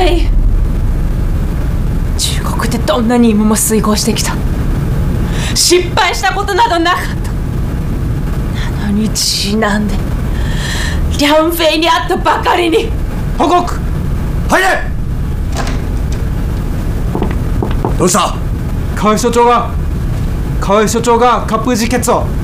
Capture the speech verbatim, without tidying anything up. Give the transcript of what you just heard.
イ。中国でどんな任務も遂行してきた。失敗したことなどなかった。なのに次男でリャンフェイに会ったばかりに。 報告。入れ。 どうした？ 河合所長が河合所長が滑腹自決を。